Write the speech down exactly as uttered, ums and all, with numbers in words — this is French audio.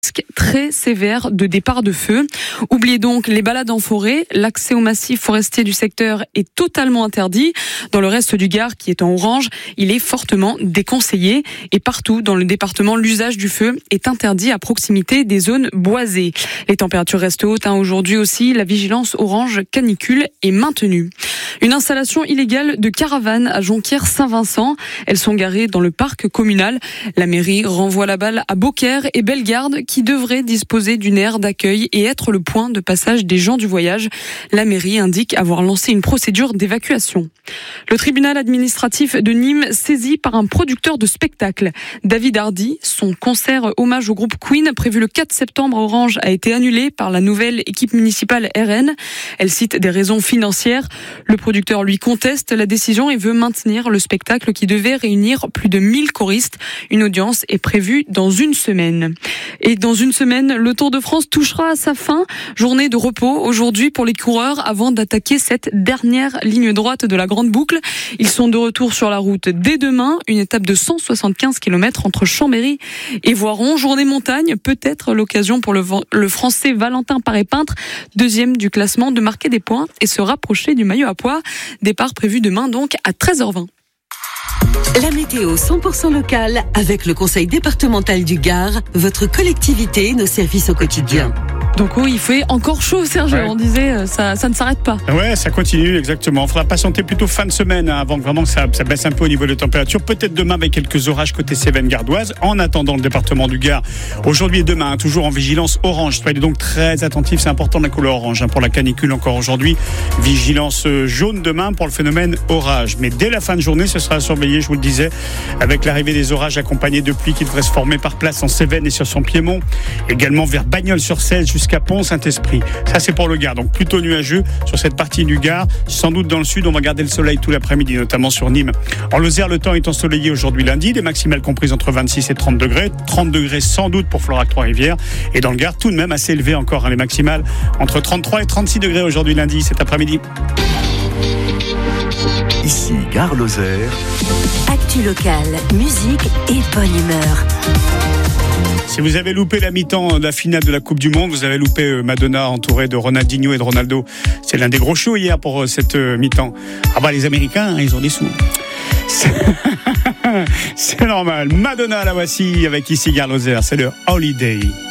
très sévère de départ de feu. Oubliez donc les balades en forêt. L'accès au massif forestier du secteur est totalement interdit. Dans le reste du Gard, qui est en orange, il est fortement déconseillé. Et partout dans le département, l'usage du feu est interdit à proximité des zones boisées. Les températures restent hautes hein. Aujourd'hui aussi. La vigilance orange canicule est maintenue. Une installation illégale de caravanes à Jonquière-Saint-Vincent. Elles sont garées dans le parc communal. La mairie renvoie la balle à Beaucaire et Bellegarde qui devraient disposer d'une aire d'accueil et être le point de passage des gens du voyage. La mairie indique avoir lancé une procédure d'évacuation. Le tribunal administratif de Nîmes saisi par un producteur de spectacle. David Hardy, son concert hommage au groupe Queen prévu le quatre septembre à Orange a été annulé par la nouvelle équipe municipale R N. Elle cite des raisons financières. Le producteur lui conteste la décision et veut maintenir le spectacle qui devait réunir plus de mille choristes. Une audience est prévue dans une semaine. Et dans une semaine, le Tour de France touchera à sa fin. Journée de repos aujourd'hui pour les coureurs avant d'attaquer cette dernière ligne droite de la grande boucle. Ils sont de retour sur la route dès demain. Une étape de cent soixante-quinze kilomètres entre Chambéry et Voiron. Journée montagne, peut-être l'occasion pour le, le Français Valentin Paré-Peintre, deuxième du classement, de marquer des points et se rapprocher du maillot à pois. Départ prévu demain donc à treize heures vingt. La météo cent pour cent locale avec le Conseil départemental du Gard, votre collectivité, nos services au quotidien. Donc oui, il fait encore chaud, Serge. Ouais. On disait, ça, ça ne s'arrête pas. Ouais, ça continue, exactement. Il faudra patienter plutôt fin de semaine hein, avant que vraiment ça, ça baisse un peu au niveau de température. Peut-être demain avec quelques orages côté Cévennes gardoise. En attendant le département du Gard, aujourd'hui et demain, hein, toujours en vigilance orange. Soyez donc très attentifs, c'est important la couleur orange hein, pour la canicule encore aujourd'hui. Vigilance jaune demain pour le phénomène orage. Mais dès la fin de journée, ce sera surveillé, je vous le disais, avec l'arrivée des orages accompagnés de pluie qui devraient se former par place en Cévennes et sur son piémont. Également vers Bagnols-sur-Cèze jusqu'à Pont-Saint-Esprit. Ça, c'est pour le Gard. Donc, plutôt nuageux sur cette partie du Gard. Sans doute dans le sud, on va garder le soleil tout l'après-midi, notamment sur Nîmes. En Lozère, le temps est ensoleillé aujourd'hui lundi. Des maximales comprises entre vingt-six et trente degrés. trente degrés sans doute pour Florac-Trois-Rivières. Et dans le Gard, tout de même assez élevé encore, hein, les maximales entre trente-trois et trente-six degrés aujourd'hui lundi, cet après-midi. Ici, Gare Lozère. Actu locale, musique et bonne humeur. Si vous avez loupé la mi-temps de la finale de la Coupe du Monde, vous avez loupé Madonna entourée de Ronaldinho et de Ronaldo. C'est l'un des gros shows hier pour cette mi-temps. Ah bah les Américains, ils ont des sous. C'est, c'est normal. Madonna, la voici avec Ici Gare Lozère. C'est le Holiday.